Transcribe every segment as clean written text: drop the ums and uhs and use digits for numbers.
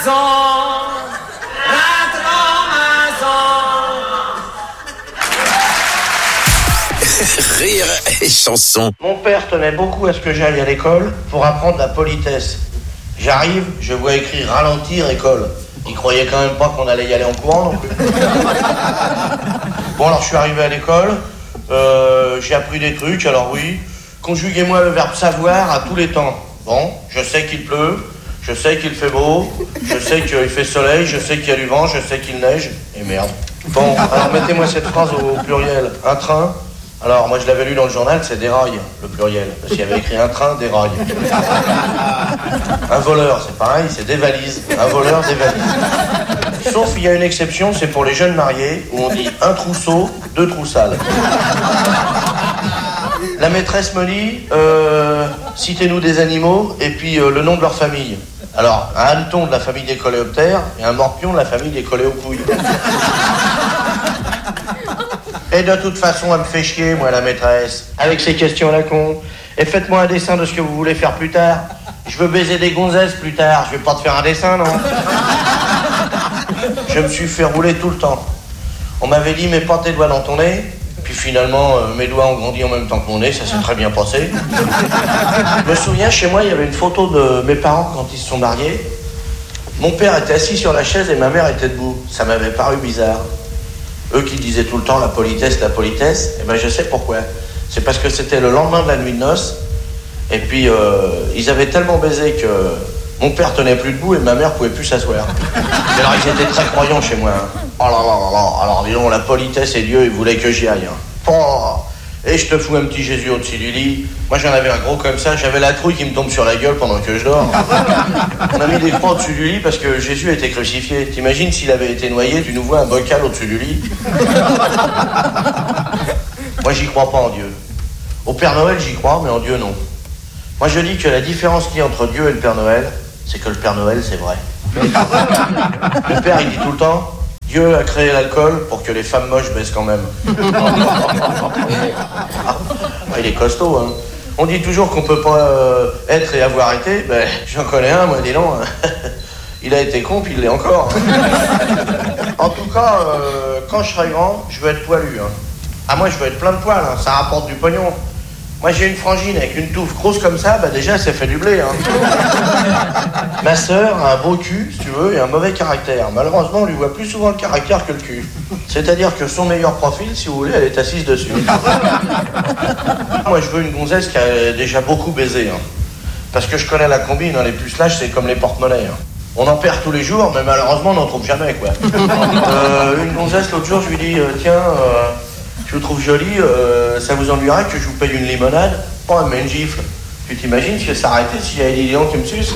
Rire et chanson. Mon père tenait beaucoup à ce que j'aille à l'école pour apprendre la politesse. J'arrive, je vois écrit ralentir école. Il croyait quand même pas qu'on allait y aller en courant non plus. Bon, alors je suis arrivé à l'école, j'ai appris des trucs, alors oui. Conjuguez-moi le verbe savoir à tous les temps. Bon, je sais qu'il pleut, je sais qu'il fait beau, je sais qu'il fait soleil, je sais qu'il y a du vent, je sais qu'il neige. Et merde. Bon, alors mettez-moi cette phrase au pluriel. Un train. Alors, moi, je l'avais lu dans le journal, c'est déraille, le pluriel. Parce qu'il y avait écrit un train, déraille. Un voleur, c'est pareil, c'est des valises. Un voleur, des valises. Sauf, il y a une exception, c'est pour les jeunes mariés, où on dit un trousseau, deux troussales. La maîtresse me dit, citez-nous des animaux, et puis le nom de leur famille. Alors, un hanneton de la famille des coléoptères, et un morpion de la famille des coléopouilles. Et de toute façon, elle me fait chier, moi, la maîtresse, avec ses questions à la con. Et faites-moi un dessin de ce que vous voulez faire plus tard. Je veux baiser des gonzesses plus tard. Je vais pas te faire un dessin, non? Je me suis fait rouler tout le temps. On m'avait dit, mets pas tes doigts dans ton nez. Puis finalement, mes doigts ont grandi en même temps que mon nez. Ça s'est très bien passé. Je me souviens, chez moi, il y avait une photo de mes parents quand ils se sont mariés. Mon père était assis sur la chaise et ma mère était debout. Ça m'avait paru bizarre. Eux qui disaient tout le temps la politesse, eh ben je sais pourquoi. C'est parce que c'était le lendemain de la nuit de noces, et puis ils avaient tellement baisé que mon père tenait plus debout et ma mère pouvait plus s'asseoir. Et alors ils étaient très croyants chez moi. Hein. Oh là là là là, alors dis donc, la politesse et Dieu, ils voulaient que j'y aille. Hein. Oh. Et je te fous un petit Jésus au-dessus du lit. Moi j'en avais un gros comme ça, j'avais la trouille qui me tombe sur la gueule pendant que je dors. On a mis des croix au-dessus du lit parce que Jésus a été crucifié. T'imagines s'il avait été noyé, tu nous vois un bocal au-dessus du lit. Moi j'y crois pas en Dieu. Au Père Noël j'y crois, mais en Dieu non. Moi je dis que la différence qu'il y a entre Dieu et le Père Noël, c'est que le Père Noël c'est vrai. Mon père il dit tout le temps, Dieu a créé l'alcool pour que les femmes moches baissent quand même. Il est costaud, hein. On dit toujours qu'on peut pas être et avoir été. Ben, j'en connais un, moi, dis donc. Il a été con, puis il l'est encore. En tout cas, quand je serai grand, je veux être poilu. Hein. Ah, moi, je veux être plein de poils, hein. Ça rapporte du pognon. Moi, j'ai une frangine avec une touffe grosse comme ça, bah déjà, ça fait du blé. Hein. Ma sœur a un beau cul, si tu veux, et un mauvais caractère. Malheureusement, on lui voit plus souvent le caractère que le cul. C'est-à-dire que son meilleur profil, si vous voulez, elle est assise dessus. Moi, je veux une gonzesse qui a déjà beaucoup baisé. Hein. Parce que je connais la combine, hein, les pucelages, c'est comme les porte-monnaies. Hein. On en perd tous les jours, mais malheureusement, on n'en trouve jamais, quoi. Une gonzesse, l'autre jour, je lui dis, tiens... je vous trouve jolie, ça vous ennuierait que je vous paye une limonade? Oh, elle met une gifle. Tu t'imagines si elle s'arrêtait, s'il y avait des lions qui me sucent?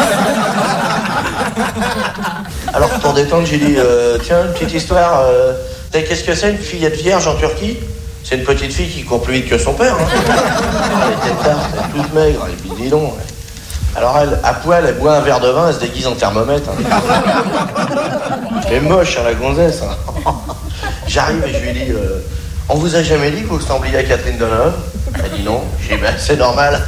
Alors pour détendre, j'ai dit, tiens, une petite histoire, qu'est-ce que c'est une fillette vierge en Turquie? C'est une petite fille qui court plus vite que son père. Hein. Elle était tarte, elle est toute maigre, et puis dis donc. Alors elle, à poil, elle boit un verre de vin, elle se déguise en thermomètre. Hein. Elle est moche, hein, la gonzesse. Hein. J'arrive et je lui dis... on vous a jamais dit que vous ressembliez à Catherine Deneuve? Elle dit non. J'ai dit ben c'est normal.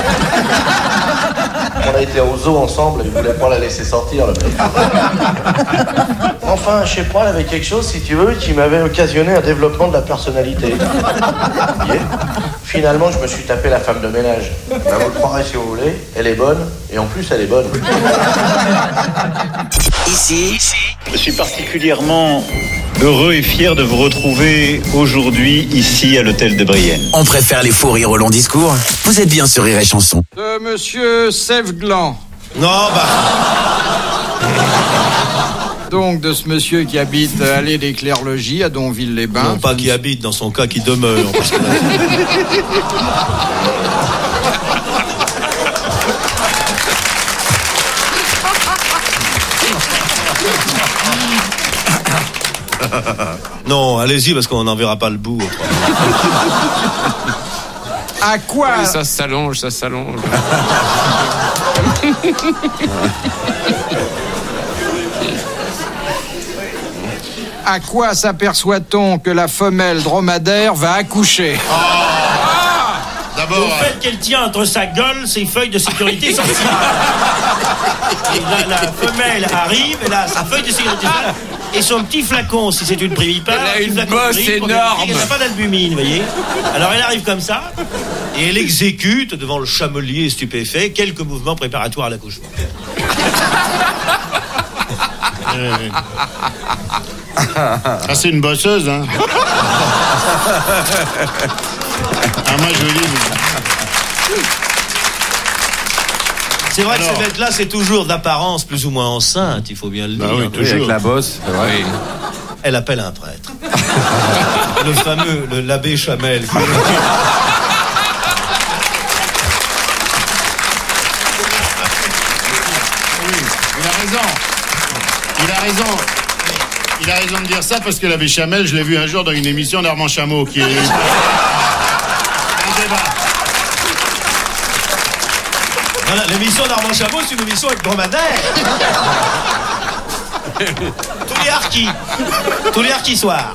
On a été au zoo ensemble et je voulais pas la laisser sortir le mec. Enfin, je sais pas, elle avait quelque chose, si tu veux, qui m'avait occasionné un développement de la personnalité. Yeah. Finalement, je me suis tapé la femme de ménage. Ben, vous le croirez si vous voulez, elle est bonne, et en plus elle est bonne. Ici, je suis particulièrement heureux et fier de vous retrouver aujourd'hui ici à l'hôtel de Brienne. on préfère les fous rires au long discours. Vous êtes bien sur Rire et Chanson. Monsieur Sèveglan. Non, Donc de ce monsieur qui habite allée des Clercs-Logis à Donville-les-Bains. non, pas qui habite, dans son cas, qui demeure. Parce que... Non, allez-y, parce qu'on n'en verra pas le bout. À quoi Oui, ça s'allonge. À quoi s'aperçoit-on que la femelle dromadaire va accoucher? D'abord... Au fait qu'elle tient entre sa gueule ses feuilles de sécurité sociale. Et la femelle arrive, elle a sa feuille de sécurité sociale et son petit flacon, si c'est une primipare. Elle a une bosse énorme. Elle n'a pas d'albumine, vous voyez. Alors elle arrive comme ça et elle exécute devant le chamelier stupéfait quelques mouvements préparatoires à l'accouchement. Ah, c'est une bosseuse, hein. Ah, moi, je le dis. C'est vrai Alors... que ces bêtes-là, c'est toujours d'apparence plus ou moins enceinte, il faut bien le dire. Bah oui, toujours. Avec la bosse, c'est vrai. Elle appelle un prêtre. Le fameux, l'abbé Chamel. Il a raison de dire ça parce que l'abbé Chamel, je l'ai vu un jour dans une émission d'Armand Chameau qui est... un débat. Voilà, l'émission d'Armand Chameau, c'est une émission avec dromadaire. Tous les harkis soirs.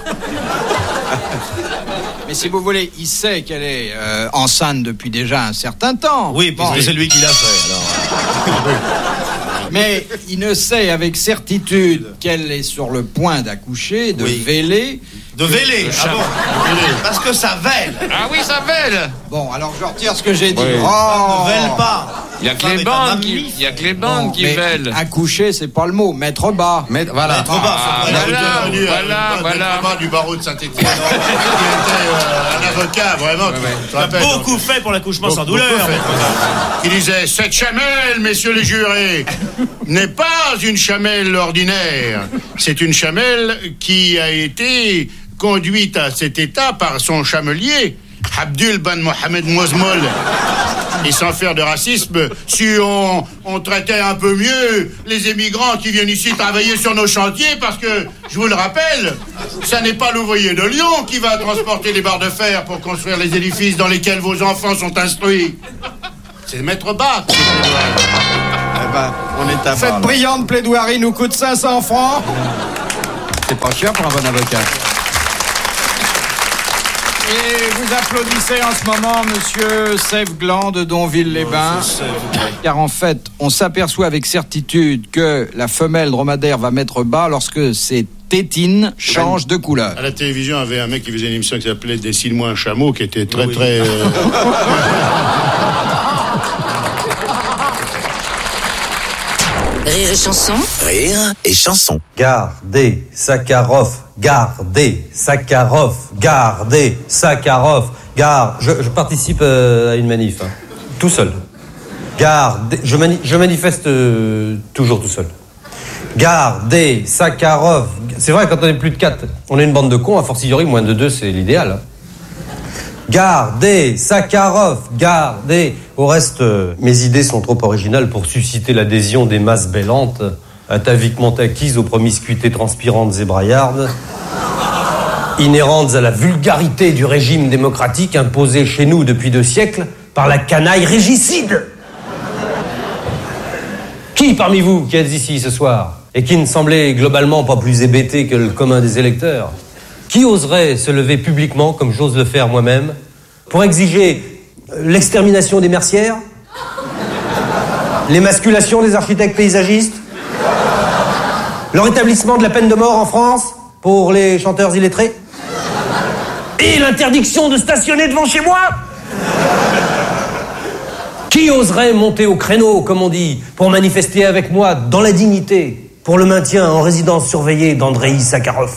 Mais si vous voulez, il sait qu'elle est enceinte depuis déjà un certain temps. Oui, parce que c'est lui qui l'a fait, alors. Mais il ne sait avec certitude qu'elle est sur le point d'accoucher, de véler. De véler, ah bon. Parce que ça vèle. Ah oui, ça vèle. Bon, alors je retire ce que j'ai dit. Oui. Oh, ne vèle pas. Il y a que les bandes qui vèlent. Accoucher, c'est pas le mot. Mettre bas. Voilà. Mettre bas. Voilà. Du barreau de Saint-Étienne. Qui était un avocat, vraiment. Il a beaucoup fait pour l'accouchement sans douleur. Il disait, cette chamelle, messieurs les jurés, n'est pas une chamelle ordinaire. C'est une chamelle qui a été conduite à cet état par son chamelier, Abdul Ben Mohamed Mouzmoul. Et sans faire de racisme, si on traitait un peu mieux les émigrants qui viennent ici travailler sur nos chantiers, parce que, je vous le rappelle, ça n'est pas l'ouvrier de Lyon qui va transporter les barres de fer pour construire les édifices dans lesquels vos enfants sont instruits. C'est Maître Bach. On est à cette brillante plaidoirie nous coûte 500 francs. C'est pas cher pour un bon avocat. Et vous applaudissez en ce moment Monsieur Sèvres Gland de Donville-les-Bains, car en fait, on s'aperçoit avec certitude que la femelle dromadaire va mettre bas lorsque ses tétines changent de couleur. À la télévision, il y avait un mec qui faisait une émission qui s'appelait Dessine-moi un chameau, qui était très très... Rire et chanson. Rire et chanson. Gardez Sakharov, gardez Sakharov, gardez Sakharov, je participe à une manif, hein, tout seul. Gardez, je manifeste toujours tout seul. Gardez Sakharov. C'est vrai, quand on est plus de 4, on est une bande de cons, a fortiori moins de 2, c'est l'idéal. Hein. Gardez Sakharov, gardez. Au reste, mes idées sont trop originales pour susciter l'adhésion des masses bêlantes, ataviquement acquises aux promiscuités transpirantes et braillardes, inhérentes à la vulgarité du régime démocratique imposé chez nous depuis 2 siècles par la canaille régicide. Qui parmi vous qui êtes ici ce soir et qui ne semblait globalement pas plus hébété que le commun des électeurs, qui oserait se lever publiquement, comme j'ose le faire moi-même, pour exiger l'extermination des mercières, l'émasculation des architectes paysagistes, le rétablissement de la peine de mort en France pour les chanteurs illettrés, et l'interdiction de stationner devant chez moi? Qui oserait monter au créneau, comme on dit, pour manifester avec moi dans la dignité pour le maintien en résidence surveillée d'Andreï Sakharov?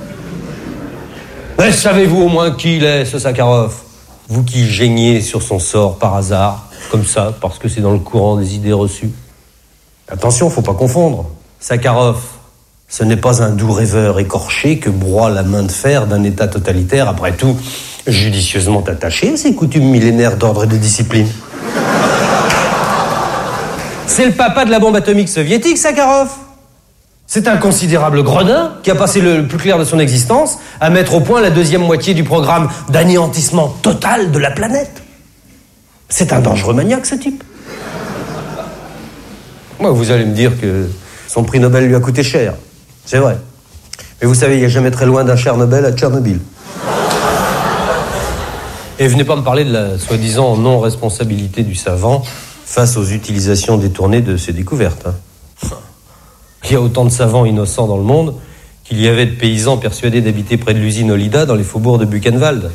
Mais savez-vous au moins qui il est, ce Sakharov? Vous qui geignez sur son sort par hasard, comme ça, parce que c'est dans le courant des idées reçues. Attention, faut pas confondre. Sakharov, ce n'est pas un doux rêveur écorché que broie la main de fer d'un État totalitaire, après tout, judicieusement attaché à ses coutumes millénaires d'ordre et de discipline. C'est le papa de la bombe atomique soviétique, Sakharov. C'est un considérable gredin qui a passé le plus clair de son existence à mettre au point la 2e moitié du programme d'anéantissement total de la planète. C'est un dangereux maniaque, ce type. Moi, vous allez me dire que son prix Nobel lui a coûté cher. C'est vrai. Mais vous savez, il n'y a jamais très loin d'un cher Nobel à Tchernobyl. Et venez pas me parler de la soi-disant non-responsabilité du savant face aux utilisations détournées de ses découvertes. Hein. Il y a autant de savants innocents dans le monde qu'il y avait de paysans persuadés d'habiter près de l'usine Olida dans les faubourgs de Buchenwald.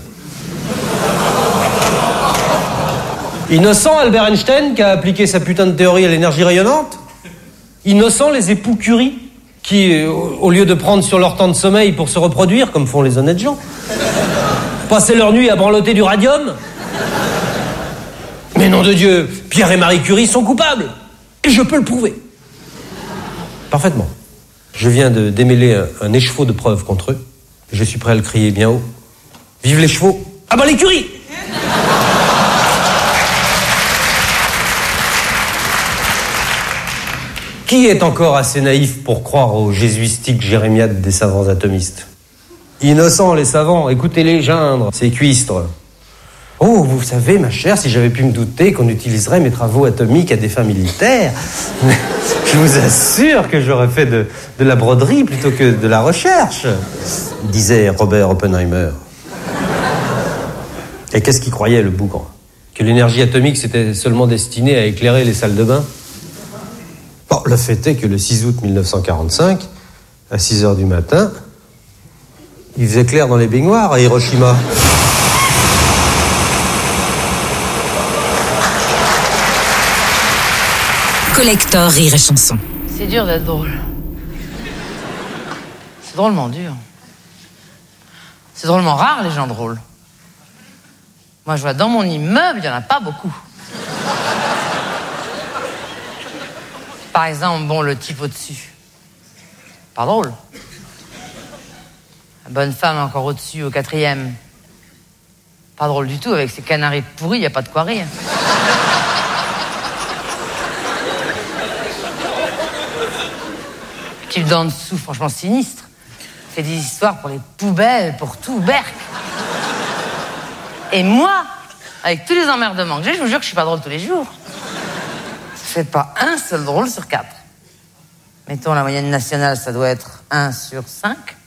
Innocent Albert Einstein qui a appliqué sa putain de théorie à l'énergie rayonnante. Innocent les époux Curie qui, au lieu de prendre sur leur temps de sommeil pour se reproduire, comme font les honnêtes gens, passaient leur nuit à branloter du radium. Mais nom de Dieu, Pierre et Marie Curie sont coupables. Et je peux le prouver. Parfaitement. Je viens de démêler un écheveau de preuves contre eux. Et je suis prêt à le crier bien haut. Vive les chevaux! Ah bah les Curie! Qui est encore assez naïf pour croire aux jésuistiques jérémiades des savants atomistes? Innocents, les savants, écoutez-les geindre, ces cuistres. Oh, vous savez, ma chère, si j'avais pu me douter qu'on utiliserait mes travaux atomiques à des fins militaires, je vous assure que j'aurais fait de la broderie plutôt que de la recherche, disait Robert Oppenheimer. Et qu'est-ce qu'il croyait, le bougre? Que l'énergie atomique, c'était seulement destiné à éclairer les salles de bain? Bon, le fait est que le 6 août 1945, à 6h du matin, il faisait clair dans les baignoires à Hiroshima. Collector Rire et Chanson. C'est dur d'être drôle. C'est drôlement dur. C'est drôlement rare, les gens drôles. Moi, je vois dans mon immeuble, il n'y en a pas beaucoup. Par exemple, bon, le type au-dessus. Pas drôle. La bonne femme encore au-dessus, au 4e. Pas drôle du tout, avec ses canaris pourris, il n'y a pas de quoi rire. Le type d'en dessous, franchement sinistre. Fait des histoires pour les poubelles, pour tout, berk. Et moi, avec tous les emmerdements que j'ai, je vous jure que je suis pas drôle tous les jours. Ça fait pas un seul drôle sur 4. Mettons, la moyenne nationale, ça doit être 1 sur 5.